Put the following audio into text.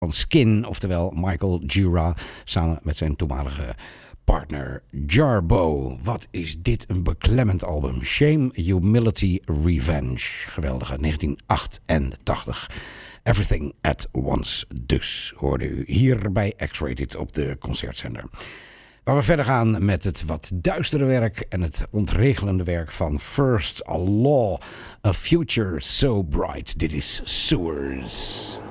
van Skin, oftewel Michael Jura, samen met zijn toenmalige partner Jarbo. Wat is dit een beklemmend album. Shame, Humility, Revenge. Geweldige, 1988. Everything at Once dus, hoorde u hier bij X-Rated op de concertzender. Waar we verder gaan met het wat duistere werk en het ontregelende werk van First Law, A Future So Bright. Dit is Sewers.